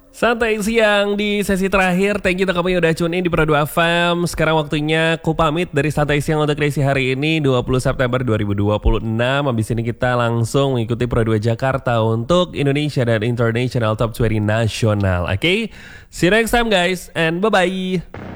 Santai siang di sesi terakhir. Thank you untuk kamu yang udah tune in di Pro 2 FM. Sekarang waktunya aku pamit dari Santai Siang untuk edisi hari ini 20 September 2026. Habis ini kita langsung mengikuti Pro 2 Jakarta untuk Indonesia dan International Top 20 Nasional. Oke? See you next time guys and bye-bye.